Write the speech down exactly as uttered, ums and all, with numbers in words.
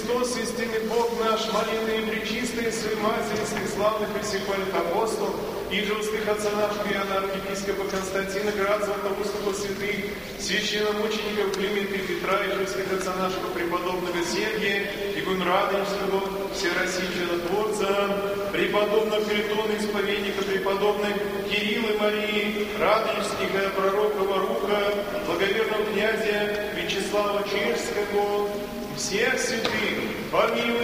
Христос, истинный Бог наш, молитвы и пречистые, свои матери, славных и всех хвалит апостол, и же устных отца нашего Иоанна, архиепископа Константина, Грацева, Тавустова, святых, священномучеников Климента и Петра, и же устных отца нашего преподобного Сергия, Игумен Радонежского, Всероссийского Творца, преподобного Филитона, исповедника, преподобной Кирилла Марии, Радонежских, пророка Варуха, благоверного князя Вячеслава Чешского, всех святых, помилуй